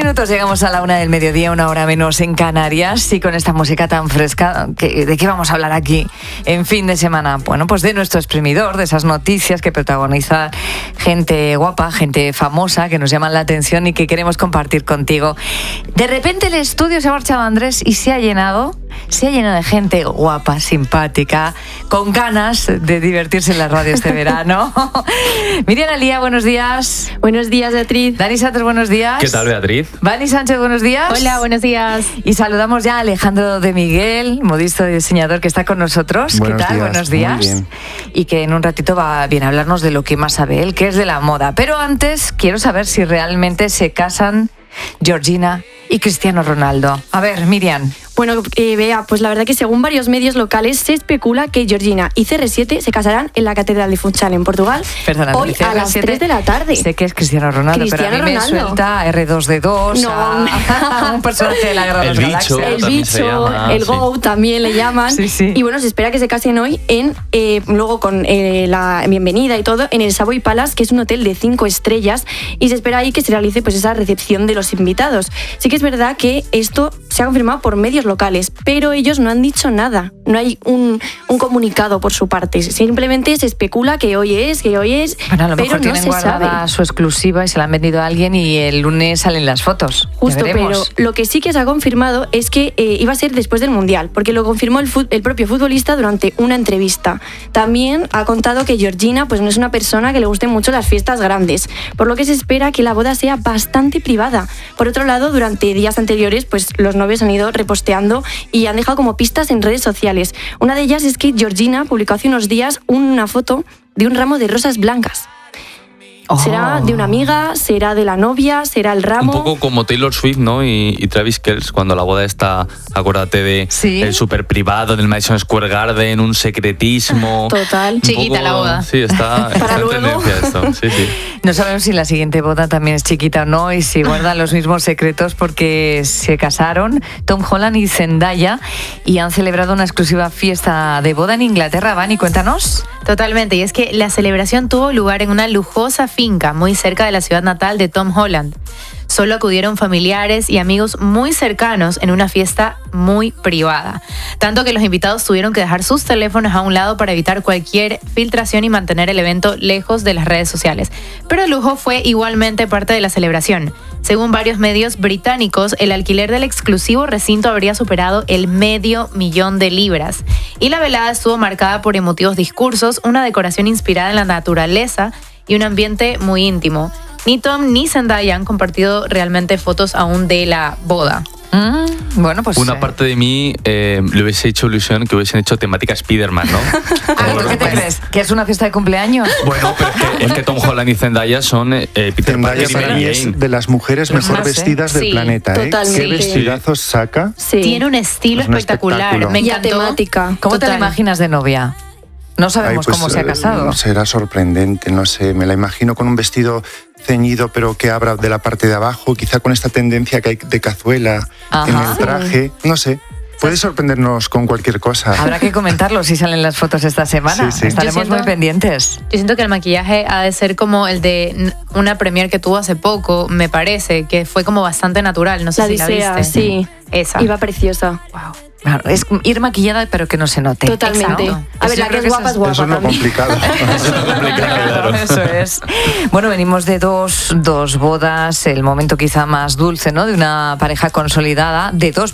minutos llegamos a la 1 del mediodía, 1 hora menos en Canarias, y con esta música tan fresca, ¿de qué vamos a hablar aquí en fin de semana? Bueno, pues de nuestro exprimidor, de esas noticias que protagoniza gente guapa, gente famosa, que nos llaman la atención y que queremos compartir contigo. De repente el estudio se ha marchado, Andrés, y se ha llenado de gente guapa, simpática, con ganas de divertirse en la radio este verano. Miriam Alía, buenos días. Buenos días, Beatriz. Dani Santos, buenos días. ¿Qué tal, Beatriz? Vani Sánchez, buenos días. Hola, buenos días. Y saludamos ya a Alejandro de Miguel, modisto y diseñador, que está con nosotros. Buenos ¿Qué tal? días. Buenos días. Muy bien. Y que en un ratito va bien a hablarnos de lo que más sabe él, que es de la moda. Pero antes quiero saber si realmente se casan Georgina y Cristiano Ronaldo. A ver, Miriam. Bueno, Bea, pues la verdad que según varios medios locales se especula que Georgina y CR7 se casarán en la Catedral de Funchal, en Portugal, Perdona, hoy a las 3 de la tarde. Sé que es Cristiano Ronaldo, pero a mí me suelta a R2D2, No. a un personaje de la Guerra de las Galaxias. El bicho, el GOAT también le llaman. Sí, sí. Y bueno, se espera que se casen hoy luego con la bienvenida y todo en el Savoy Palace, que es un hotel de 5 estrellas, y se espera ahí que se realice pues esa recepción de los invitados. Sí que es verdad que esto se ha confirmado por medios locales, pero ellos no han dicho nada. No hay un comunicado por su parte. Simplemente se especula que hoy es. Bueno, a lo mejor pero tienen no se guardada sabe. su exclusiva y se la han vendido a alguien y el lunes salen las fotos. Justo, Ya pero veremos. lo que sí que se ha confirmado es que iba a ser después del Mundial, porque lo confirmó el propio futbolista durante una entrevista. También ha contado que Georgina pues no es una persona que le gusten mucho las fiestas grandes, por lo que se espera que la boda sea bastante privada. Por otro lado, durante días anteriores, pues los novios han ido reposteando y han dejado como pistas en redes sociales. Una de ellas es que Georgina publicó hace unos días una foto de un ramo de rosas blancas. Oh. ¿Será de una amiga? ¿Será de la novia? ¿Será el ramo? Un poco como Taylor Swift, ¿no? Y Travis Kelce, cuando la boda está, acuérdate de Sí. el súper privado del Madison Square Garden, un secretismo. Total. Un Chiquita poco- la boda. Sí, está en luego. tendencia esto. Sí, sí. No sabemos si la siguiente boda también es chiquita o no y si guardan los mismos secretos, porque se casaron Tom Holland y Zendaya y han celebrado una exclusiva fiesta de boda en Inglaterra. Vani, cuéntanos. Totalmente, y es que la celebración tuvo lugar en una lujosa finca muy cerca de la ciudad natal de Tom Holland. Solo acudieron familiares y amigos muy cercanos en una fiesta muy privada. Tanto que los invitados tuvieron que dejar sus teléfonos a un lado para evitar cualquier filtración y mantener el evento lejos de las redes sociales. Pero el lujo fue igualmente parte de la celebración. Según varios medios británicos, el alquiler del exclusivo recinto habría superado el $500,000. Y la velada estuvo marcada por emotivos discursos, una decoración inspirada en la naturaleza y un ambiente muy íntimo. Ni Tom ni Zendaya han compartido realmente fotos aún de la boda. Bueno, pues... Una parte de mí le hubiese hecho ilusión que hubiesen hecho temática Spider-Man, ¿no? ¿Tú qué te crees? ¿Que es una fiesta de cumpleaños? Bueno, pero es que Tom Holland y Zendaya son Peter Zendaya Parker y para Mary mí Jane. es de las mujeres mejor más, ¿eh? vestidas del Sí, planeta. totalmente. ¿Qué vestidazos saca? Sí. Tiene un estilo Es un espectacular. espectáculo. Me Y a encantó. temática. ¿Cómo te la Total. imaginas de novia? No sabemos Ay, pues, cómo se ha casado. Será sorprendente, no sé. Me la imagino con un vestido ceñido pero que abra de la parte de abajo, quizá con esta tendencia que hay de cazuela Ajá. en el traje. No sé. Puede sorprendernos con cualquier cosa. Habrá que comentarlo si salen las fotos esta semana. Sí, sí. Estaremos Yo siento- muy pendientes. Yo siento que el maquillaje ha de ser como el de una premiere que tuvo hace poco, me parece, que fue como bastante natural. No sé La si la Odisea, viste. sí. Esa. Iba preciosa. Wow. Claro, es ir maquillada pero que no se note. Totalmente. Exacto. A ver, Yo la que creo es guapa es guapa Eso es lo también. complicado. Eso es. Bueno, venimos de dos bodas, el momento quizá más dulce, ¿no? De una pareja consolidada, de dos